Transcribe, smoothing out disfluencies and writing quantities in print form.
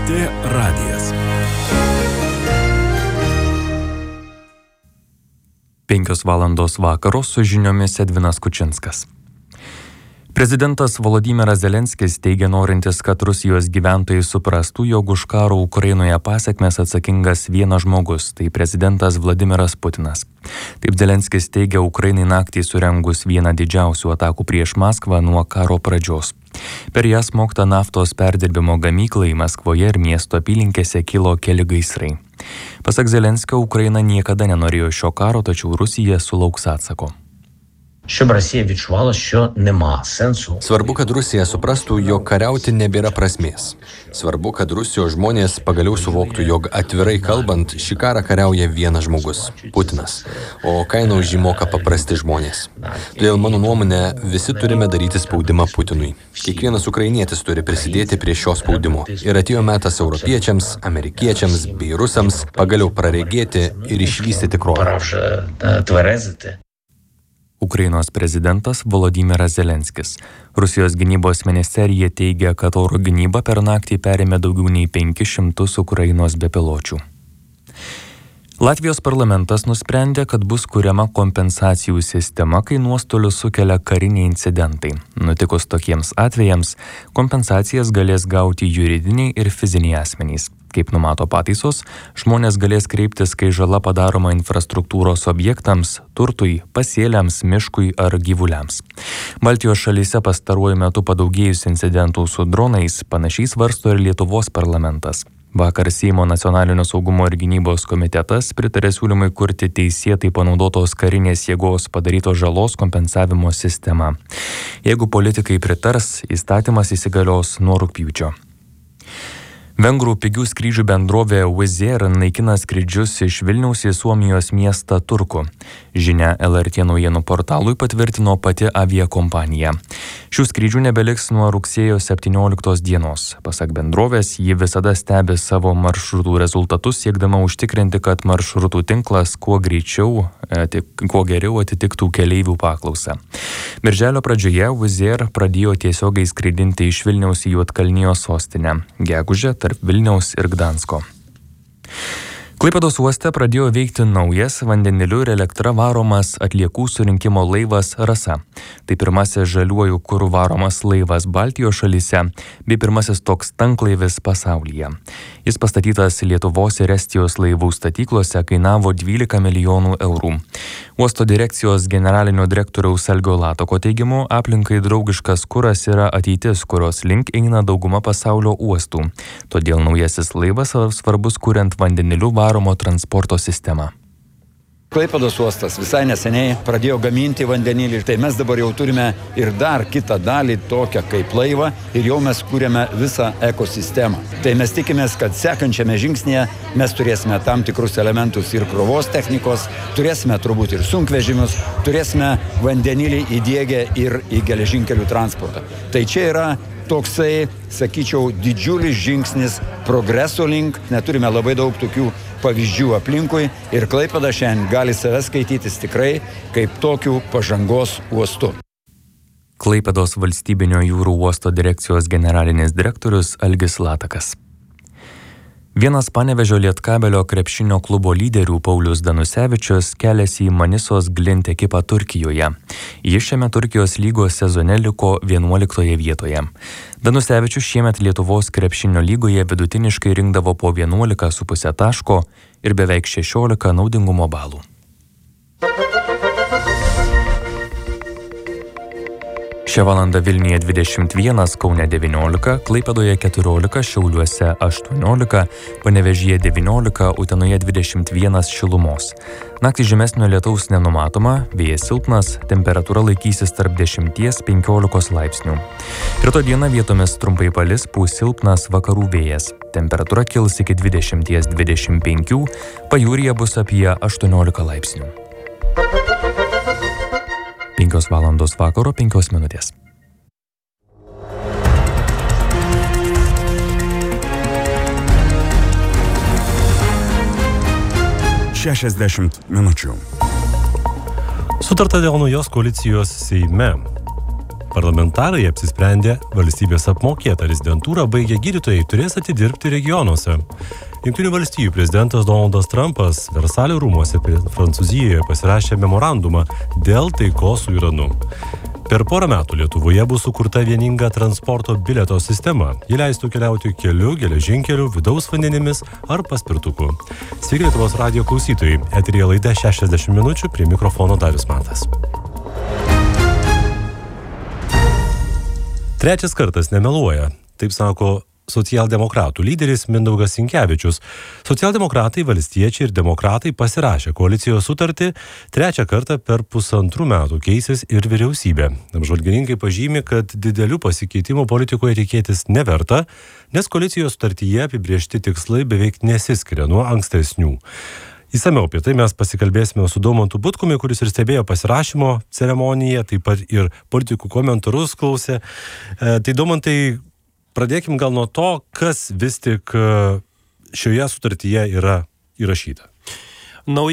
LRT radijas. 5 valandos vakaro su žiniomis Edvinas Kučinskas. Prezidentas Volodymyras Zelenskis teigia norintis, kad Rusijos gyventojai suprastų, jog už karo Ukrainoje pasekmes atsakingas vienas žmogus, tai prezidentas Vladimiras Putinas. Taip Zelenskis teigia Ukrainai naktį surengus vieną didžiausių atakų prieš Maskvą nuo karo pradžios. Per ją smogta naftos perdirbimo gamyklai Maskvoje ir miesto apylinkėse kilo keli gaisrai. Pasak Zelenskio, Ukraina niekada nenorėjo šio karo, tačiau Rusija sulauks atsako. Щоб Росія відчувала, що нема сенсу. Svarbu, kad Rusija suprastų, jog kariauti nebėra prasmės. Svarbu, kad Rusijos žmonės pagaliau suvoktų, jog atvirai kalbant, šį karą kariauja vienas žmogus – Putinas, o kainą už jį moka paprasti žmonės. Todėl mano nuomonė, visi turime daryti spaudimą Putinui. Kiekvienas ukrainietis turi prisidėti prie šio spaudimo. Ir atėjo metas europiečiams, amerikiečiams bei rusams pagaliau praregėti ir išvysti tikrovę. Ukrainos prezidentas Volodymyras Zelenskis. Rusijos gynybos ministerija teigia, kad oro gynyba per naktį perėmė daugiau nei 500 Ukrainos bepiločių. Latvijos parlamentas nusprendė, kad bus kuriama kompensacijų sistema, kai nuostolius sukelia kariniai incidentai. Nutikus tokiems atvejams, kompensacijas galės gauti juridiniai ir fiziniai asmenys. Kaip numato pataisos, žmonės galės kreiptis, kai žala padaroma infrastruktūros objektams, turtui, pasėliams, miškui ar gyvuliams. Baltijos šalyse pastaruoju metu padaugėjus incidentų su dronais, panašiai svarsto ir Lietuvos parlamentas. Vakar Seimo nacionalinio saugumo ir gynybos komitetas pritarė siūlymui kurti teisėtai panaudotos karinės jėgos padarytos žalos kompensavimo sistemą. Jeigu politikai pritars, įstatymas įsigalios nuo rugpjūčio. Vengrų pigių skrydžių bendrovė Wizz Air naikina skrydžius iš Vilniaus į Suomijos miestą Turku. Žinia LRT naujienų portalui patvirtino pati aviakompanija. Šių skrydžių nebeliks nuo rugsėjo 17 dienos. Pasak bendrovės, ji visada stebi savo maršrutų rezultatus, siekdama užtikrinti, kad maršrutų tinklas kuo geriau atitiktų keleivių paklausą. Birželio pradžioje Wizz Air pradėjo tiesiogiai skraidinti iš Vilniaus į Juodkalnijos sostinę. Gegužę tarp Vilniaus ir Gdansko. Klaipėdos uoste pradėjo veikti naujas vandeniliu ir elektra varomas atliekų surinkimo laivas Rasa. Tai pirmasis žaliuoju kuru varomas laivas Baltijos šalyse bei pirmasis toks tanklaivis pasaulyje. Jis pastatytas Lietuvos ir Estijos laivų statyklose, kainavo 12 milijonų eurų. Uosto direkcijos generalinio direktoriaus Algio Latoko teigimu, aplinkai draugiškas kuras yra ateitis, kurios link eina dauguma pasaulio uostų. Todėl naujasis laivas svarbus kuriant vandeniliu varomo transporto sistemą. Klaipėdos uostas visai neseniai pradėjo gaminti vandenilį, tai mes dabar jau turime ir dar kitą dalį tokią kaip laivą ir jau mes kūrėme visą ekosistemą. Tai mes tikimės, kad sekančiame žingsnėje mes turėsime tam tikrus elementus ir krovos technikos, turėsime turbūt ir sunkvežimius, turėsime vandenilį įdiegę ir į geležinkelių transportą. Tai čia yra toksai, sakyčiau, didžiulis žingsnis progreso link, neturime labai daug tokių pavyzdžių aplinkui ir Klaipėda šiandien gali save skaitytis tikrai kaip tokių pažangos uostų. Klaipėdos valstybinio jūrų uosto direkcijos generalinis direktorius Algis Latakas. Vienas Panevėžio Lietkabelio krepšinio klubo lyderių Paulius Danusevičius keliasi į Manisos Glint ekipą Turkijoje. Jis šiame Turkijos lygos sezone liko 11 vietoje. Danusevičius šiemet Lietuvos krepšinio lygoje vidutiniškai rinkdavo po 11,5 taško ir beveik 16 naudingumo balų. Šią valandą Vilniuje 21, Kaune 19, Klaipėdoje 14, Šiauliuose 18, Panevėžyje 19, Utenoje 21 šilumos. Naktį žemesnio lietaus nenumatoma, vėjas silpnas, temperatūra laikysis tarp 10–15 laipsnių. Rytoj dieną vietomis trumpai palis, pūs silpnas vakarų vėjas. Temperatūra kils iki 20–25, pajūryje bus apie 18 laipsnių. 5 valandos vakaro 5 minutės. Minučių. Sutarta dėl naujos koalicijos Seime. Parlamentarai apsisprendė, valstybės apmokėtą rezidentūrą baigę gydytojai turės atidirbti regionuose. Jungtinių valstijų prezidentas Donaldas Trumpas Versalio rūmuose Prancūzijoje pasirašė memorandumą dėl taikos su Iranu. Per porą metų Lietuvoje bus sukurta vieninga transporto bilieto sistema. Ji leistų keliauti keliu, geležinkeliu, vidaus vandenimis ar paspirtuku. Sveiki Lietuvos radijo klausytojai. Eteryje laida 60 minučių, prie mikrofono Darius Matas. Trečias kartas nemeluoja, taip sako socialdemokratų lyderis Mindaugas Sinkevičius. Socialdemokratai, valstiečiai ir demokratai pasirašė koalicijos sutartį, trečią kartą per 1,5 metų keisis ir vyriausybė. Apžvalgininkai pažymi, kad didelių pasikeitimų politikoje tikėtis neverta, nes koalicijos sutartyje apibriežti tikslai beveik nesiskiria nuo ankstesnių. Įsamiau apie tai mes pasikalbėsime su Daumantu Butkumi, kuris ir stebėjo pasirašymo ceremoniją, taip pat ir politikų komentarus klausė. Tai Daumantai, pradėkim gal nuo to, kas vis tik šioje sutartyje yra įrašyta.